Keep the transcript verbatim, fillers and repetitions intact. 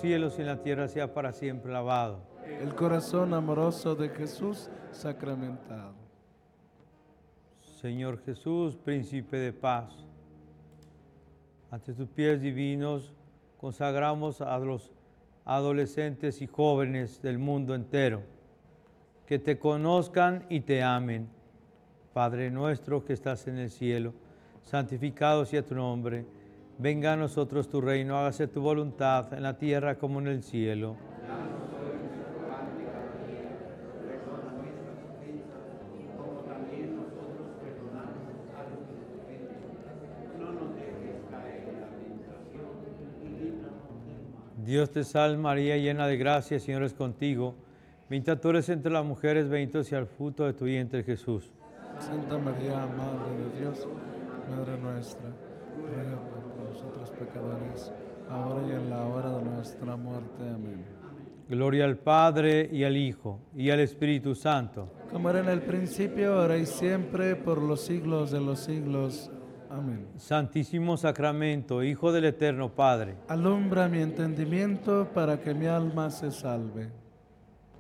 cielos y en la tierra sea para siempre alabado. El corazón amoroso de Jesús sacramentado. Señor Jesús, príncipe de paz, ante tus pies divinos consagramos a los adolescentes y jóvenes del mundo entero, que te conozcan y te amen. Padre nuestro que estás en el cielo, santificado sea tu nombre. Venga a nosotros tu reino, hágase tu voluntad en la tierra como en el cielo. Dios te salve María, llena de gracia, el Señor es contigo. Bendita tú eres entre las mujeres, bendito sea el fruto de tu vientre Jesús. Santa María, Madre de Dios, Madre nuestra, ruega por nosotros pecadores, ahora y en la hora de nuestra muerte. Amén. Gloria al Padre, y al Hijo, y al Espíritu Santo. Como era en el principio, ahora y siempre, por los siglos de los siglos. Amén. Santísimo Sacramento, Hijo del Eterno Padre, Alumbra mi entendimiento para que mi alma se salve.